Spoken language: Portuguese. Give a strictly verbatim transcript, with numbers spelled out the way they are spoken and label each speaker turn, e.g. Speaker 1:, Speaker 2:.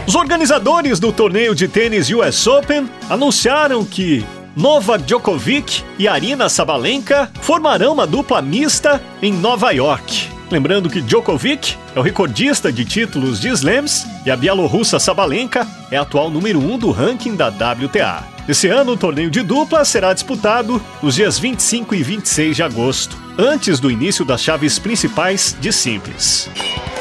Speaker 1: Os organizadores do torneio de tênis U S Open anunciaram que Novak Djokovic e Aryna Sabalenka formarão uma dupla mista em Nova York. Lembrando que Djokovic é o recordista de títulos de slams e a bielorrussa Sabalenka é a atual número um do ranking da W T A. Esse ano, o torneio de dupla será disputado nos dias vinte e cinco e vinte e seis de agosto, antes do início das chaves principais de simples.